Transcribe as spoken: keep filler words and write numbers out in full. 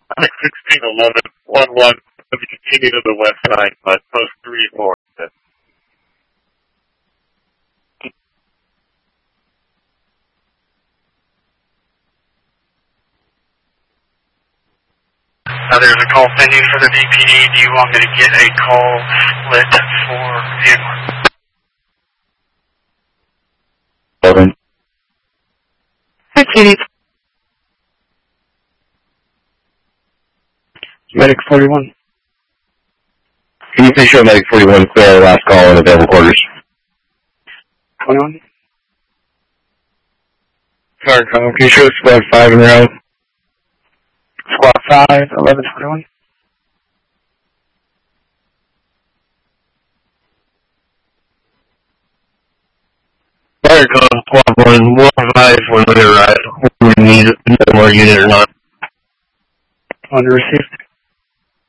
sixteen eleven, one one, let me continue to the west side, but post three four. Uh, there's a call pending for the V P D. Do you want me to get a call lit for vehicle? Open. Hi, Katie. Medic forty-one. Can you make sure Medic forty-one clear our last call in available quarters? twenty-one. Sorry, Colin. Can you show squad five in the row? Squad five, eleven twenty-one. Sorry, Colin. Squad one, we'll advise when we arrive. Whether we need another more unit or not. Under received.